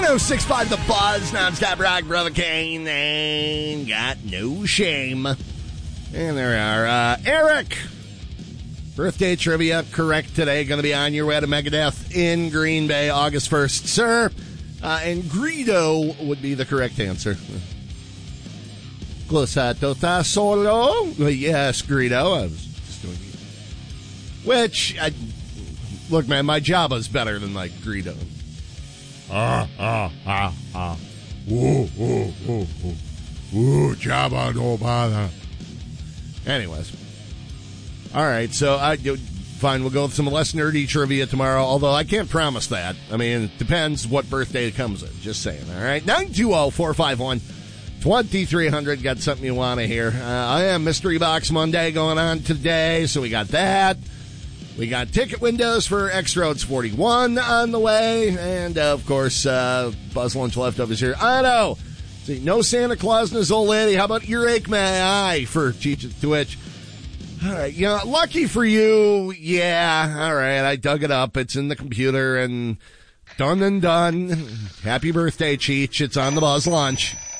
106.5 The Buzz, nonstop rock, Brother Kane, ain't got no shame. And there we are. Eric, birthday trivia, correct today. Going to be on your way to Megadeth in Green Bay, August 1st, sir. And Greedo would be the correct answer. Glosato ta solo? Yes, Greedo. I was just doing it. Which, look, man, my Jabba's better than my Greedo. Ooh, Jabba no bother. Anyways. All right, so fine, we'll go with some less nerdy trivia tomorrow, although I can't promise that. I mean, it depends what birthday it comes in. Just saying, all right? 920-451-2300. Got something you want to hear. I am Mystery Box Monday going on today, so we got that. We got ticket windows for X Roads 41 on the way. And, of course, Buzz Lunch leftovers here. I know. See, no Santa Claus and his old lady. How about earache my eye for Cheech Twitch? All right. You know, lucky for you. Yeah. All right. I dug it up. It's in the computer and done and done. Happy birthday, Cheech. It's on the Buzz Lunch.